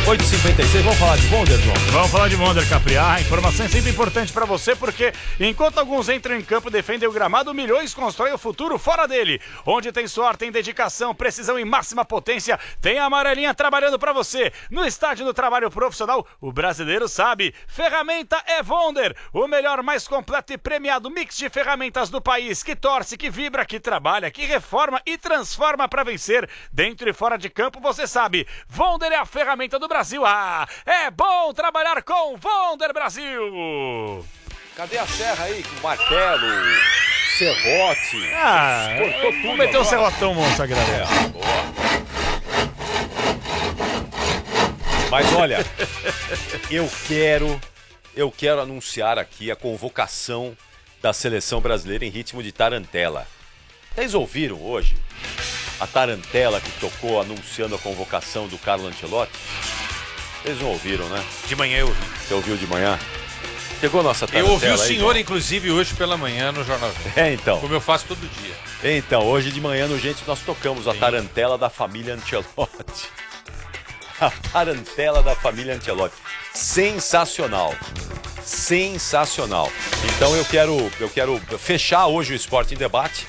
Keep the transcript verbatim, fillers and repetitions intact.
oito e cinquenta e seis, vamos falar de Wonder, João? Vamos falar de Wonder, Capriá. Informação é sempre importante pra você, porque enquanto alguns entram em campo e defendem o gramado, milhões constroem o futuro fora dele. Onde tem suor, tem dedicação, precisão e máxima potência, tem a amarelinha trabalhando pra você. No estádio do trabalho profissional, o brasileiro sabe. Ferramenta é Wonder, o melhor, mais completo e premiado mix de ferramentas do país, que torce, que vibra, que trabalha, que reforma e transforma pra vencer. Dentro e fora de campo, você sabe. Wonder é a ferramenta do Brasil. Ah, é bom trabalhar com Wonder Brasil. Cadê a serra aí com martelo, serrote? Ah, cortou tudo. Vamos meter o serrotão, moça, galera. É, boa. Mas olha, eu quero, eu quero anunciar aqui a convocação da seleção brasileira em ritmo de tarantela. Vocês ouviram hoje a tarantela que tocou anunciando a convocação do Carlo Ancelotti? Vocês não ouviram, né? De manhã eu ouvi. Você ouviu de manhã? Chegou a nossa tarantela. Eu ouvi o aí, senhor, João? inclusive, hoje pela manhã no Jornal. É, então. Como eu faço todo dia. Então, hoje de manhã no Gente nós tocamos a tarantela da família Ancelotti. A tarantela da família Ancelotti. Sensacional. Sensacional. Então eu quero, eu quero fechar hoje o Esporte em Debate